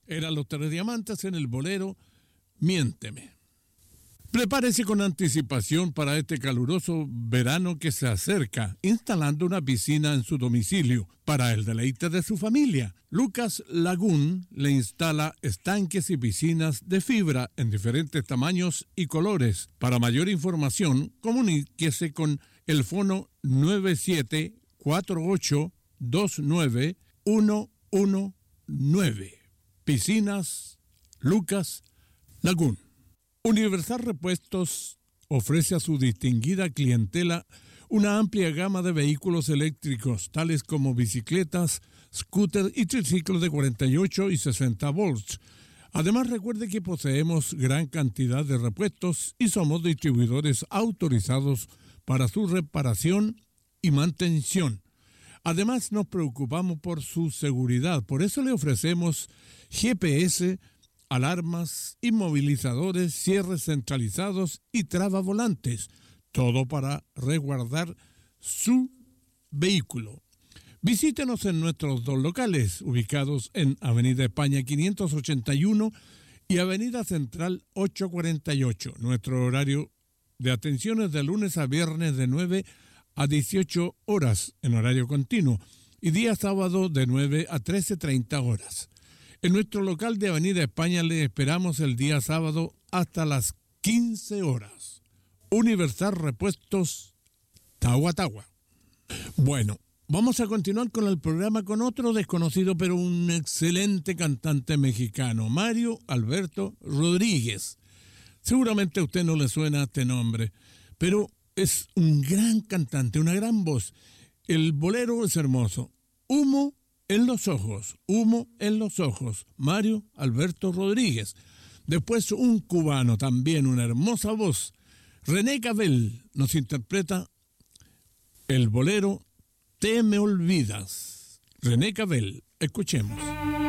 Eran los Tres Diamantes en el bolero Miénteme. Prepárese con anticipación para este caluroso verano que se acerca, instalando una piscina en su domicilio para el deleite de su familia. Lucas Lagoon le instala estanques y piscinas de fibra en diferentes tamaños y colores. Para mayor información, comuníquese con el fono 9748291119. Piscinas Lucas Lagoon. Universal Repuestos ofrece a su distinguida clientela una amplia gama de vehículos eléctricos, tales como bicicletas, scooters y triciclos de 48 y 60 volts. Además, recuerde que poseemos gran cantidad de repuestos y somos distribuidores autorizados para su reparación y mantención. Además, nos preocupamos por su seguridad, por eso le ofrecemos GPS, alarmas, inmovilizadores, cierres centralizados y trabavolantes, todo para resguardar su vehículo. Visítenos en nuestros dos locales, ubicados en Avenida España 581 y Avenida Central 848. Nuestro horario de atención es de lunes a viernes de 9 a 18 horas en horario continuo y día sábado de 9 a 13:30 horas. En nuestro local de Avenida España le esperamos el día sábado hasta las 15 horas. Universal Repuestos Tagua. Bueno, vamos a continuar con el programa con otro desconocido pero un excelente cantante mexicano, Mario Alberto Rodríguez. Seguramente a usted no le suena este nombre, pero es un gran cantante, una gran voz. El bolero es hermoso. Humo en los ojos, Mario Alberto Rodríguez. Después un cubano también, una hermosa voz. René Cabell nos interpreta el bolero Te me olvidas. René Cabell, escuchemos.